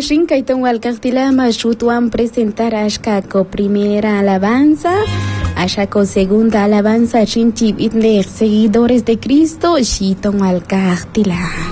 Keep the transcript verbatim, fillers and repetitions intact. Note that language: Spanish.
Nishinka y Tonwal Cartilama Shutuan presentar a Ashkako primera alabanza, Ashako segunda alabanza, Chinchib Itler, seguidores de Cristo, Shitonwal Cartilama.